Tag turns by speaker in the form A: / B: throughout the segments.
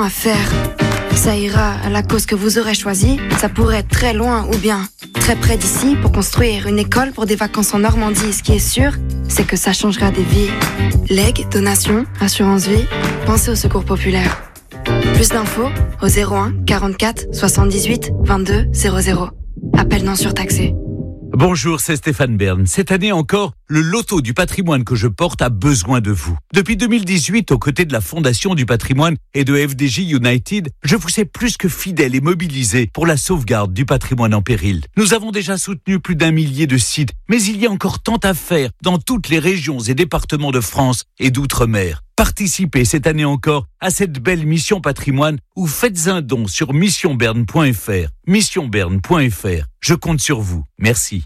A: à faire. Ça ira à la cause que vous aurez choisie. Ça pourrait être très loin ou bien très près d'ici pour construire une école pour des vacances en Normandie. Ce qui est sûr, c'est que ça changera des vies. Legs, donations, assurance vie, pensez au secours populaire. Plus d'infos au 01 44 78 22 00. Appel non surtaxé.
B: Bonjour, c'est Stéphane Bern. Cette année encore, le loto du patrimoine que je porte a besoin de vous. Depuis 2018, aux côtés de la Fondation du patrimoine et de FDJ United, je vous ai plus que fidèle et mobilisé pour la sauvegarde du patrimoine en péril. Nous avons déjà soutenu plus d'1 millier de sites, mais il y a encore tant à faire dans toutes les régions et départements de France et d'outre-mer. Participez cette année encore à cette belle mission patrimoine ou faites un don sur missionberne.fr. Missionberne.fr. Je compte sur vous. Merci.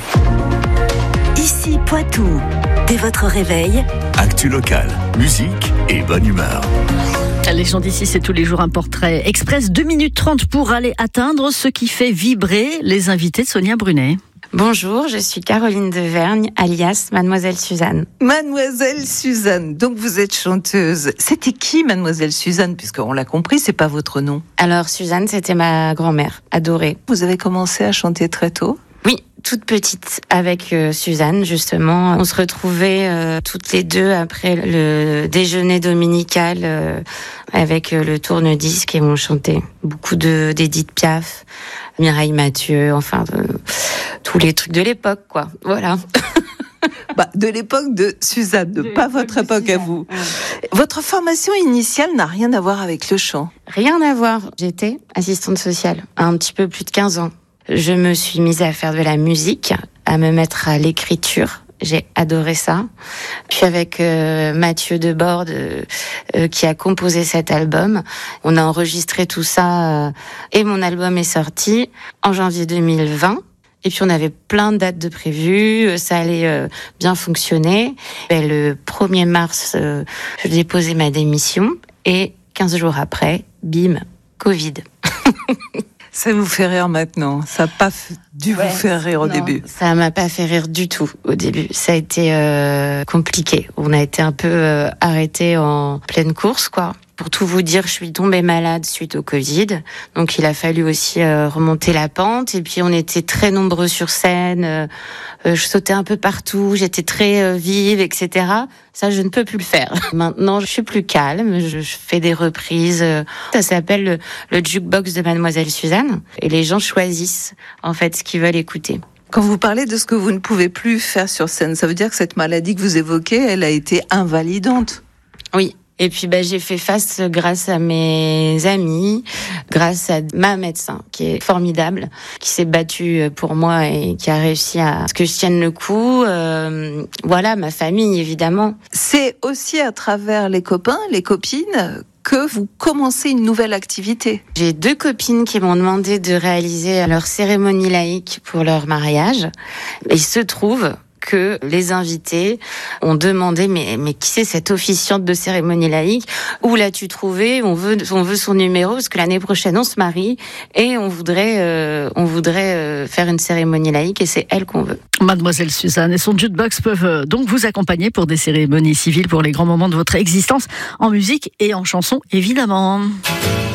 C: Ici Poitou. Dès votre réveil,
D: actu locale, musique et bonne humeur.
E: Les gens d'ici, c'est tous les jours un portrait express. 2 minutes 30 pour aller atteindre ce qui fait vibrer les invités de Sonia Brunet.
F: Bonjour, je suis Caroline Devergne, alias Mademoiselle Suzanne.
G: Mademoiselle Suzanne, donc vous êtes chanteuse. C'était qui Mademoiselle Suzanne, puisqu'on l'a compris, c'est pas votre nom.
F: Alors Suzanne, c'était ma grand-mère, adorée.
G: Vous avez commencé à chanter très tôt ?
F: Oui, toute petite, avec Suzanne, justement. On se retrouvait toutes les deux après le déjeuner dominical avec le tourne-disque et on chantait beaucoup d'Édith Piaf, Mireille Mathieu, enfin tous les trucs de l'époque, quoi. Voilà.
G: De l'époque de Suzanne, pas votre époque
F: Suzanne.
G: À vous. Votre formation initiale n'a rien à voir avec le chant.
F: Rien à voir. J'étais assistante sociale, un petit peu plus de 15 ans. Je me suis mise à faire de la musique, à me mettre à l'écriture. J'ai adoré ça. Puis avec Mathieu Deborde, qui a composé cet album, on a enregistré tout ça et mon album est sorti en janvier 2020. Et puis on avait plein de dates de prévues, ça allait bien fonctionner. Et le 1er mars, je déposais ma démission et 15 jours après, bim, Covid.
G: Ça vous fait rire maintenant. Ça n'a pas dû vous faire rire au début.
F: Ça m'a pas fait rire du tout au début. Ça a été compliqué. On a été un peu arrêtés en pleine course, quoi. Pour tout vous dire, je suis tombée malade suite au Covid. Donc, il a fallu aussi remonter la pente. Et puis, on était très nombreux sur scène. Je sautais un peu partout. J'étais très vive, etc. Ça, je ne peux plus le faire. Maintenant, je suis plus calme. Je fais des reprises. Ça s'appelle le jukebox de Mademoiselle Suzanne. Et les gens choisissent, en fait, ce qu'ils veulent écouter.
G: Quand vous parlez de ce que vous ne pouvez plus faire sur scène, ça veut dire que cette maladie que vous évoquez, elle a été invalidante.
F: Oui. Et puis j'ai fait face grâce à mes amis, grâce à ma médecin qui est formidable, qui s'est battue pour moi et qui a réussi à ce que je tienne le coup. Voilà, ma famille évidemment.
G: C'est aussi à travers les copains, les copines que vous commencez une nouvelle activité.
F: J'ai 2 copines qui m'ont demandé de réaliser leur cérémonie laïque pour leur mariage. Et il se trouve que les invités ont demandé mais qui c'est cette officiante de cérémonie laïque? Où l'as-tu trouvé? On veut son numéro parce que l'année prochaine on se marie et on voudrait faire une cérémonie laïque et c'est elle qu'on veut.
E: Mademoiselle Suzanne et son jukebox peuvent donc vous accompagner pour des cérémonies civiles pour les grands moments de votre existence en musique et en chanson évidemment.